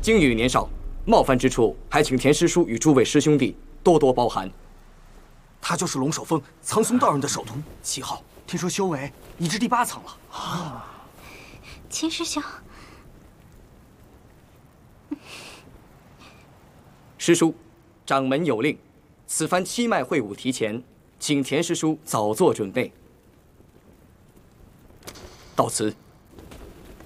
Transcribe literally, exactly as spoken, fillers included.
精于年少，冒犯之处，还请田师叔与诸位师兄弟多多包涵。 他就是龙首峰苍松道人的首徒，七号。听说修为已至第八层了。啊！ 秦师兄， 师叔，掌门有令，此番七脉会武提前，请田师叔早做准备。到此。